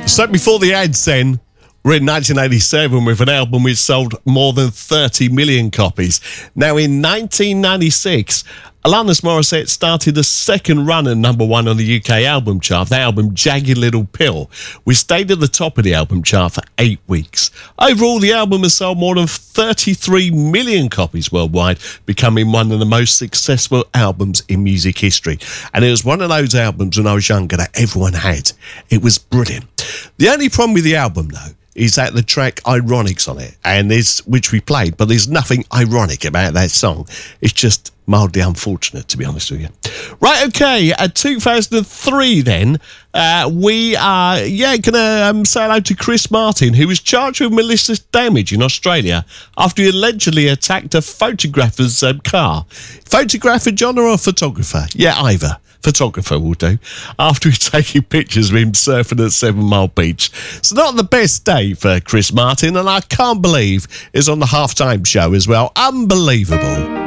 So before the ads then, we're in 1987 with an album which sold more than 30 million copies. Now in 1996, Alanis Morissette started a second run at number one on the UK album chart. The album Jagged Little Pill, which stayed at the top of the album chart for 8 weeks. Overall, the album has sold more than 33 million copies worldwide, becoming one of the most successful albums in music history. And it was one of those albums when I was younger that everyone had. It was brilliant. The only problem with the album, though, is that the track Ironic's on it, and which we played, but there's nothing ironic about that song. It's just mildly unfortunate, to be honest with you. Right, okay, 2003 then, we are, going to say hello to Chris Martin, who was charged with malicious damage in Australia after he allegedly attacked a photographer's car. Photographer, John, or a photographer? Yeah, either. Photographer will do, after he's taking pictures of him surfing at 7 Mile Beach. It's not the best day for Chris Martin, and I can't believe it's on the halftime show as well. Unbelievable.